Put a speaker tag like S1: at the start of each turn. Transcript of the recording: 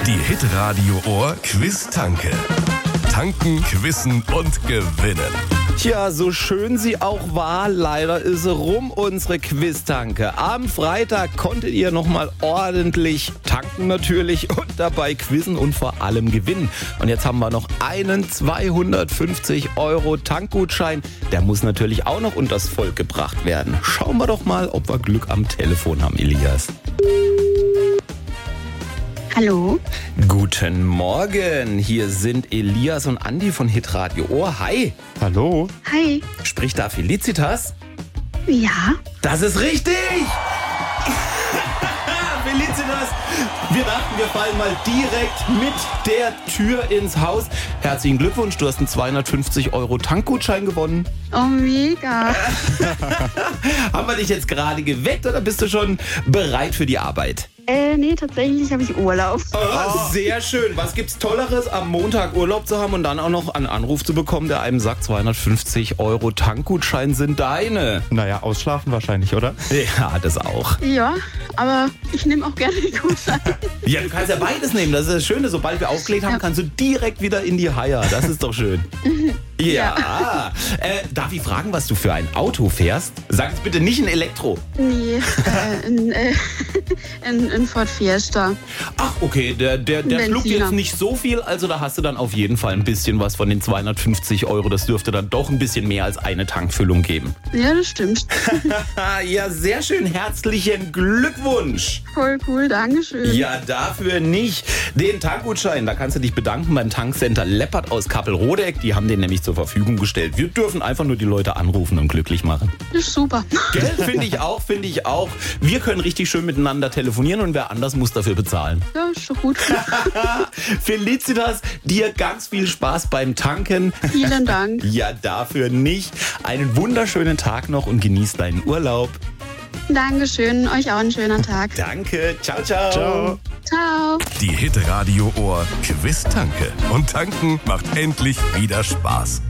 S1: Die Hitradio Ohr Quiz-Tanke. Tanken, quizzen und gewinnen.
S2: Tja, so schön sie auch war, leider ist sie rum, unsere Quiz-Tanke. Am Freitag konntet ihr nochmal ordentlich tanken natürlich und dabei quizzen und vor allem gewinnen. Und jetzt haben wir noch einen 250 € Tankgutschein. Der muss natürlich auch noch unters Volk gebracht werden. Schauen wir doch mal, ob wir Glück am Telefon haben, Elias.
S3: Hallo?
S2: Guten Morgen, hier sind Elias und Andi von Hitradio Ohr. Hi.
S4: Hallo?
S3: Hi.
S2: Spricht da Felicitas?
S3: Ja?
S2: Das ist richtig! Felicitas, wir dachten, wir fallen mal direkt mit der Tür ins Haus. Herzlichen Glückwunsch, du hast einen 250 € Tankgutschein gewonnen.
S3: Oh, mega.
S2: Haben wir dich jetzt gerade geweckt oder bist du schon bereit für die Arbeit?
S3: Nee, tatsächlich habe ich Urlaub.
S2: Oh, sehr schön. Was gibt's Tolleres, am Montag Urlaub zu haben und dann auch noch einen Anruf zu bekommen, der einem sagt, 250 € Tankgutschein sind deine?
S4: Naja, ausschlafen wahrscheinlich, oder?
S2: Ja, das auch.
S3: Ja, aber ich nehme auch gerne den Gutschein.
S2: Ja, du kannst ja beides nehmen. Das ist das Schöne. Sobald wir aufgelegt haben, kannst du direkt wieder in die Haier. Das ist doch schön. Ja. Darf ich fragen, was du für ein Auto fährst? Sag es bitte nicht ein Elektro.
S3: Nee, in Ford Fiesta.
S2: Ach, okay. Der schluckt
S3: Benziner.
S2: jetzt nicht so viel. Also da hast du dann auf jeden Fall ein bisschen was von den 250 €. Das dürfte dann doch ein bisschen mehr als eine Tankfüllung geben.
S3: Ja, das stimmt.
S2: Ja, sehr schön. Herzlichen Glückwunsch.
S3: Voll cool, dankeschön.
S2: Ja, dafür nicht. Den Tankgutschein, da kannst du dich bedanken beim Tankcenter Leppert aus Kappel-Rodeck. Die haben den nämlich zur Verfügung gestellt. Wir dürfen einfach nur die Leute anrufen und glücklich machen.
S3: Das ist super.
S2: Gell? Finde ich auch. Wir können richtig schön miteinander telefonieren und wer anders muss dafür bezahlen.
S3: Ja, ist doch gut.
S2: Felicitas, dir ganz viel Spaß beim Tanken.
S3: Vielen Dank.
S2: Ja, dafür nicht. Einen wunderschönen Tag noch und genieß deinen Urlaub.
S3: Dankeschön. Euch auch einen schönen Tag.
S2: Danke. Ciao, ciao.
S4: Ciao.
S3: Ciao.
S1: Die Hitradio Ohr Quiz-Tanke. Und tanken macht endlich wieder Spaß.